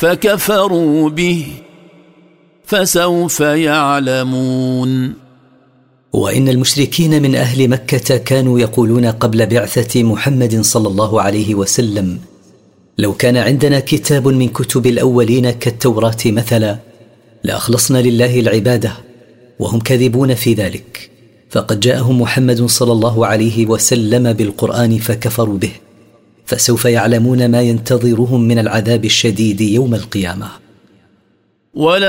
فكفروا به فسوف يعلمون. وإن المشركين من أهل مكة كانوا يقولون قبل بعثة محمد صلى الله عليه وسلم: لو كان عندنا كتاب من كتب الأولين كالتوراة مثلا لأخلصنا لله العبادة، وهم كاذبون في ذلك. فقد جاءهم محمد صلى الله عليه وسلم بالقرآن فكفروا به، فسوف يعلمون ما ينتظرهم من العذاب الشديد يوم القيامة.